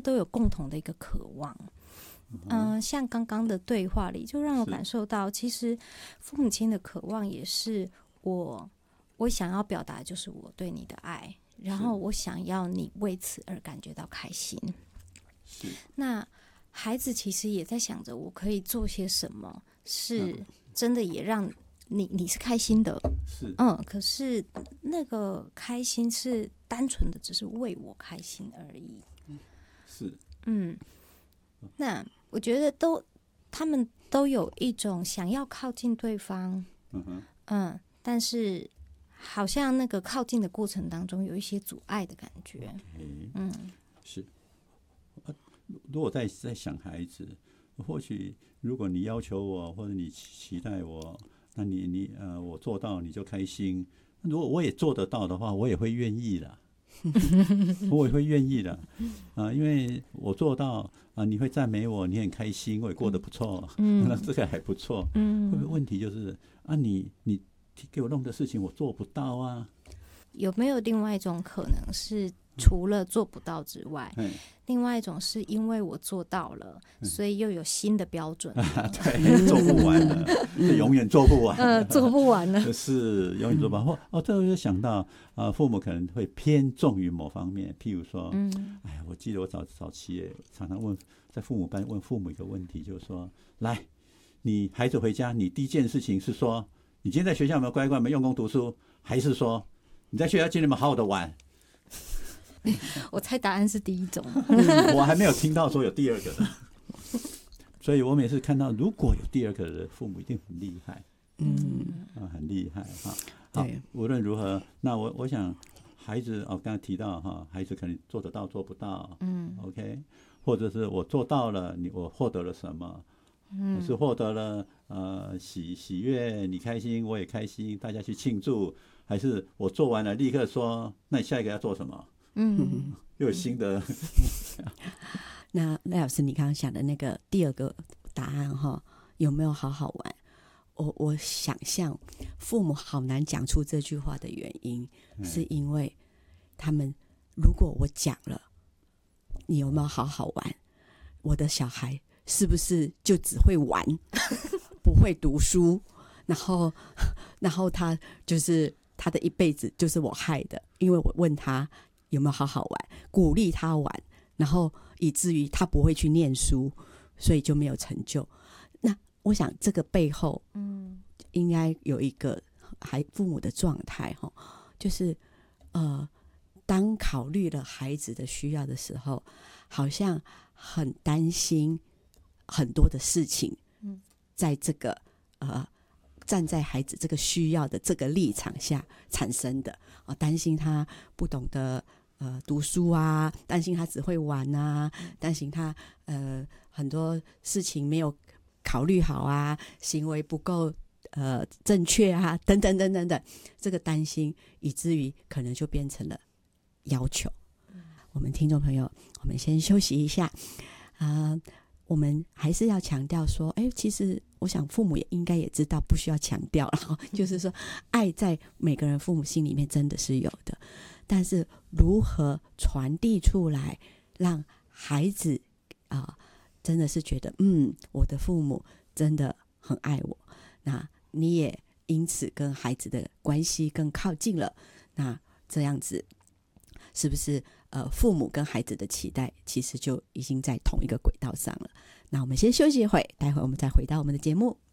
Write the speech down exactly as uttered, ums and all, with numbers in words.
都有共同的一个渴望。嗯、呃，像刚刚的对话里，就让我感受到，其实父母亲的渴望也是我，我想要表达就是我对你的爱，然后我想要你为此而感觉到开心。 是。 那孩子其实也在想着，我可以做些什么，是真的也让你你是开心的。 是。 嗯，可是那个开心是单纯的，只是为我开心而已。 是。 嗯。那我觉得都他们都有一种想要靠近对方， 嗯哼， 嗯，但是好像那个靠近的过程当中有一些阻碍的感觉。 Okay, 嗯， 是。如果在在想孩子，或许如果你要求我，或者你期待我，那你你呃我做到你就开心。如果我也做得到的话，我也会愿意的。我也会愿意的啊、呃，因为我做到啊、呃，你会赞美我，你很开心，我也过得不错，嗯，那这个还不错。嗯，会不会问题就是啊，你你给我弄的事情我做不到啊？ 有没有另外一种可能是，除了做不到之外，嗯、另外一种是因为我做到了，嗯、所以又有新的标准？ 对，做不完了，永远做不完了， 呃，做不完了， 是永远做不完。或哦，这我就想到啊、呃，父母可能会偏重于某方面，譬如说，嗯，哎呀，我记得我早早期也常常问，在父母班问父母一个问题，就是说，来，你孩子回家，你第一件事情是说，你今天在学校有没有乖乖，有没有用功读书，还是说你在学校今天有没有好好的玩？ 我猜答案是第一种、 嗯、我还没有听到说有第二个的，所以我每次看到如果有第二个的父母一定很厉害，嗯、啊、很厉害哈。好，无论如何，那我我想孩子哦，刚才提到哈，孩子可能做得到做不到，嗯 ，OK， 或者是我做到了，你我获得了什么？嗯，是获得了呃喜喜悦，你开心我也开心，大家去庆祝，还是我做完了立刻说，那你下一个要做什么？嗯，又有新的。 那赖老师，你刚刚想的那个第二个答案哈，有没有好好玩？我我想象父母好难讲出这句话的原因，嗯、是因为他们如果我讲了，你有没有好好玩？我的小孩是不是就只会玩，不会读书？然后，然后他就是他的一辈子就是我害的，因为我问他有没有好好玩，鼓励他玩，然后以至于他不会去念书，所以就没有成就。那我想这个背后，嗯，应该有一个孩父母的状态哈，就是呃，当考虑了孩子的需要的时候，好像很担心很多的事情，嗯，在这个呃。站在孩子这个需要的这个立场下产生的啊，担心他不懂得呃读书啊，担心他只会玩啊，担心他呃很多事情没有考虑好啊，行为不够呃正确啊，等等等等等，这个担心以至于可能就变成了要求。嗯、我们听众朋友，我们先休息一下啊。呃我们还是要强调说，哎，其实我想父母也应该也知道，不需要强调了，就是说，爱在每个人父母心里面真的是有的，但是如何传递出来，让孩子啊、呃，真的是觉得，嗯，我的父母真的很爱我，那你也因此跟孩子的关系更靠近了，那这样子是不是？呃，父母跟孩子的期待其实就已经在同一个轨道上了。那我们先休息一会，待会我们再回到我们的节目。